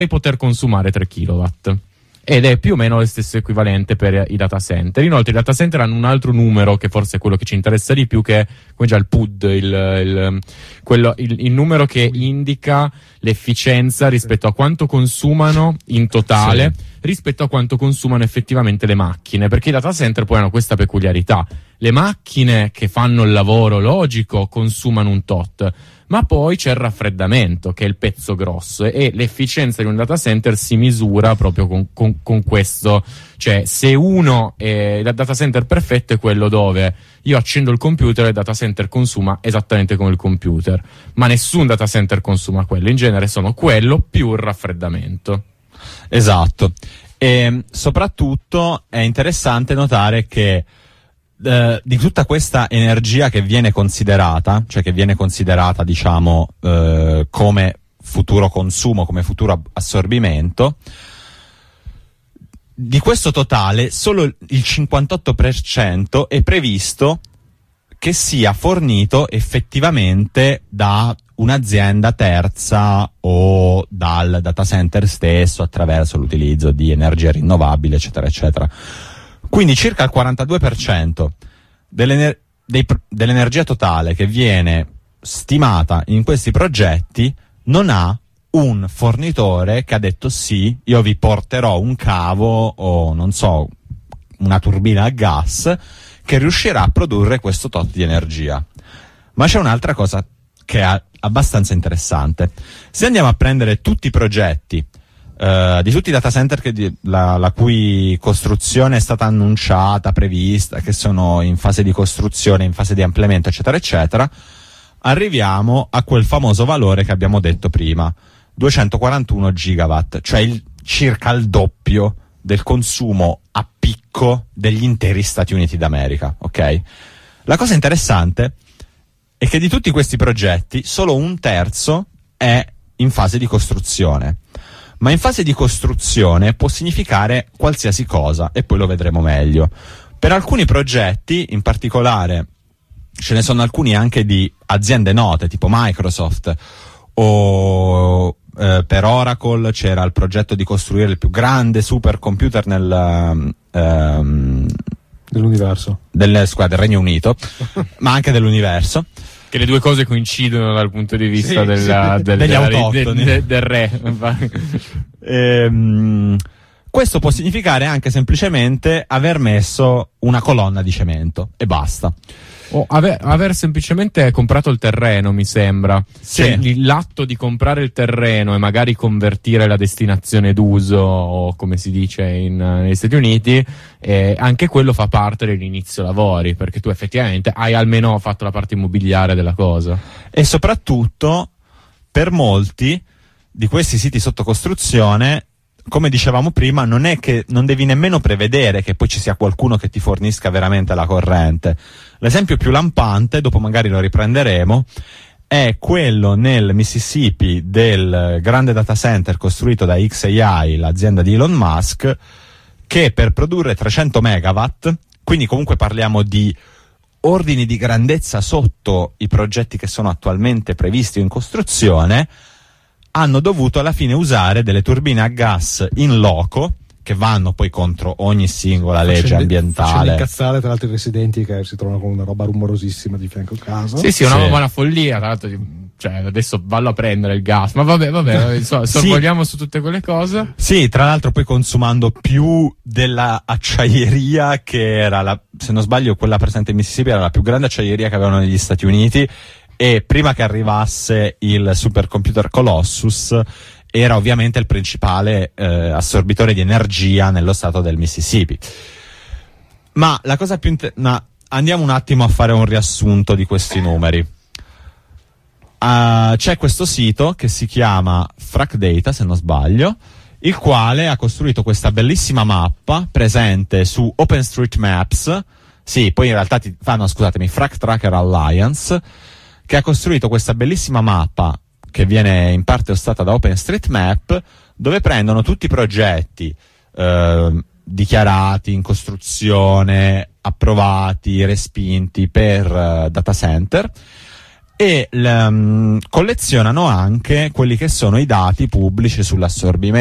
poter consumare 3 kW. Ed è più o meno lo stesso equivalente per i data center. Inoltre i data center hanno un altro numero, che forse è quello che ci interessa di più, che è come già il PUD, il numero che indica l'efficienza rispetto a quanto consumano in totale, rispetto a quanto consumano effettivamente le macchine, perché i data center poi hanno questa peculiarità: le macchine che fanno il lavoro logico consumano un tot, ma poi c'è il raffreddamento, che è il pezzo grosso, e l'efficienza di un data center si misura proprio con questo. Cioè, se il data center perfetto è quello dove io accendo il computer e il data center consuma esattamente come il computer, ma nessun data center consuma quello, in genere sono quello più il raffreddamento. Esatto. E soprattutto è interessante notare che di tutta questa energia che viene considerata, diciamo come futuro consumo, come futuro assorbimento, di questo totale solo il 58% è previsto che sia fornito effettivamente da un'azienda terza o dal data center stesso attraverso l'utilizzo di energia rinnovabile, eccetera, eccetera. Quindi circa il 42% dell'energia totale che viene stimata in questi progetti non ha un fornitore che ha detto sì, io vi porterò un cavo o non so, una turbina a gas che riuscirà a produrre questo tot di energia. Ma c'è un'altra cosa che è abbastanza interessante. Se andiamo a prendere tutti i progetti di tutti i data center la cui costruzione è stata annunciata, prevista, che sono in fase di costruzione, in fase di ampliamento, eccetera, eccetera, arriviamo a quel famoso valore che abbiamo detto prima, 241 gigawatt, cioè circa il doppio del consumo a picco degli interi Stati Uniti d'America, ok? La cosa interessante è che di tutti questi progetti solo un terzo è in fase di costruzione. Ma in fase di costruzione può significare qualsiasi cosa, e poi lo vedremo meglio. Per alcuni progetti, in particolare, ce ne sono alcuni anche di aziende note, tipo Microsoft, o per Oracle c'era il progetto di costruire il più grande supercomputer dell'universo. Del Regno Unito, ma anche dell'universo. Che le due cose coincidono dal punto di vista degli autoctoni. Del re. Questo può significare anche semplicemente aver messo una colonna di cemento e basta. O aver semplicemente comprato il terreno, mi sembra. Sì. Cioè, l'atto di comprare il terreno e magari convertire la destinazione d'uso, o come si dice negli Stati Uniti, anche quello fa parte dell'inizio lavori, perché tu effettivamente hai almeno fatto la parte immobiliare della cosa. E soprattutto, per molti di questi siti sotto costruzione, come dicevamo prima, non è che non devi nemmeno prevedere che poi ci sia qualcuno che ti fornisca veramente la corrente. L'esempio più lampante, dopo magari lo riprenderemo, è quello nel Mississippi del grande data center costruito da XAI, l'azienda di Elon Musk, che per produrre 300 megawatt, quindi comunque parliamo di ordini di grandezza sotto i progetti che sono attualmente previsti in costruzione, hanno dovuto alla fine usare delle turbine a gas in loco, che vanno poi contro ogni singola legge ambientale. Facendo incazzare tra l'altro i residenti che si trovano con una roba rumorosissima di fianco a casa. Sì, una follia, tra l'altro, cioè adesso vallo a prendere il gas, ma vabbè, sorvoliamo su tutte quelle cose. Sì, tra l'altro poi consumando più della acciaieria che era, se non sbaglio, quella presente in Mississippi era la più grande acciaieria che avevano negli Stati Uniti, e prima che arrivasse il supercomputer Colossus era ovviamente il principale assorbitore di energia nello stato del Mississippi. Ma la cosa più andiamo un attimo a fare un riassunto di questi numeri. C'è questo sito che si chiama FracData, se non sbaglio, il quale ha costruito questa bellissima mappa presente su OpenStreetMaps. Sì, poi in realtà Frac Tracker Alliance, che ha costruito questa bellissima mappa che viene in parte ostata da OpenStreetMap, dove prendono tutti i progetti dichiarati in costruzione, approvati, respinti per data center, e collezionano anche quelli che sono i dati pubblici sull'assorbimento